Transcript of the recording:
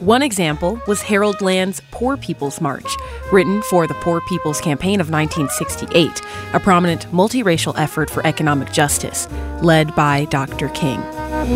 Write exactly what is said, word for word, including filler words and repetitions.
One example was Harold Land's Poor People's March, written for the Poor People's Campaign of nineteen sixty-eight, a prominent multiracial effort for economic justice, led by Doctor King.